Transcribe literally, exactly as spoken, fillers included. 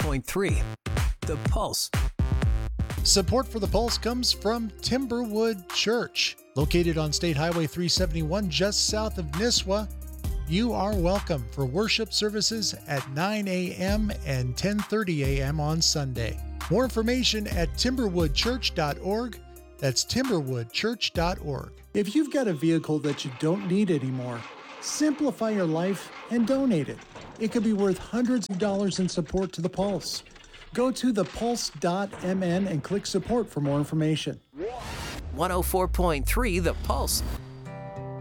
point three The Pulse. Support for The Pulse comes from Timberwood Church, located on State Highway three seventy-one just south of Nisswa. You are welcome for worship services at nine a.m. and ten thirty a.m. on Sunday. More information at timberwood church dot org. That's timberwood church dot org. If you've got a vehicle that you don't need anymore, simplify your life and donate it. It could be worth hundreds of dollars in support to The Pulse. Go to the pulse dot m n and click support for more information. one oh four point three The Pulse.